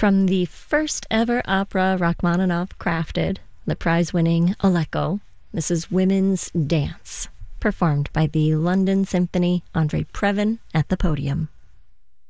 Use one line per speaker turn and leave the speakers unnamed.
From the first ever opera Rachmaninoff crafted, the prize-winning Aleko, this is Women's Dance, performed by the London Symphony, Andre Previn at the podium.